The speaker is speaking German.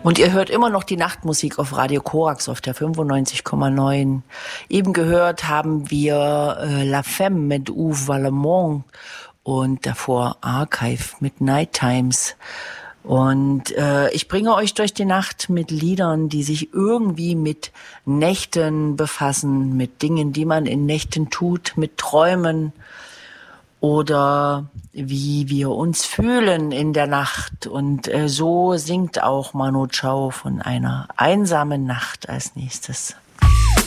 Und ihr hört immer noch die Nachtmusik auf Radio Korax auf der 95,9. Eben gehört haben wir La Femme mit Uwe Vallemont und davor Archive mit Night Times. Und ich bringe euch durch die Nacht mit Liedern, die sich irgendwie mit Nächten befassen, mit Dingen, die man in Nächten tut, mit Träumen oder wie wir uns fühlen in der Nacht. Und so singt auch Manu Chao von einer einsamen Nacht als nächstes.